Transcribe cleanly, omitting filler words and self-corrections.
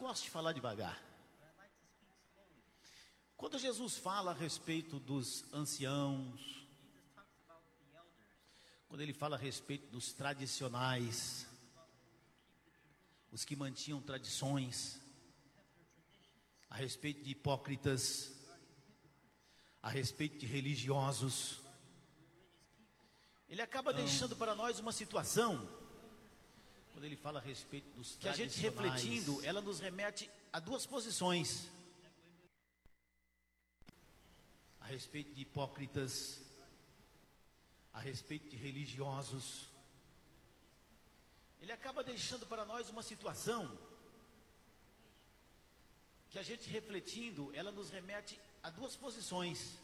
gosto de falar devagar. Quando Jesus fala a respeito dos anciãos, quando ele fala a respeito dos tradicionais, os que mantinham tradições, a respeito de hipócritas, a respeito de religiosos, ele acaba deixando para nós uma situação, quando ele fala a respeito dos que a gente refletindo, ela nos remete a duas posições, a respeito de hipócritas, a respeito de religiosos. Ele acaba deixando para nós uma situação que a gente refletindo, ela nos remete a duas posições.